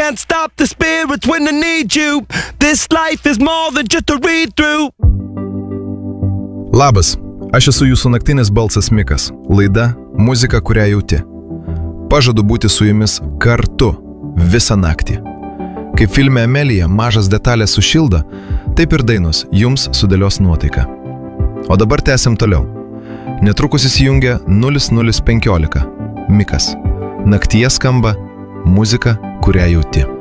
can't stop the spirits when I need you. This life is more than just a read-through. Labas, aš esu jūsų naktinis balsas Mikas. Laida Muzika, kurią jauti. Pažadu būti su jumis kartu visą naktį. Kaip filme Amelija mažas detalės sušildo, taip ir dainos jums sudėlios nuotaiką. O dabar tęsim toliau. Netrukus įsijungia 0015. Mikas. Naktyje skamba muzika, kurią jauti.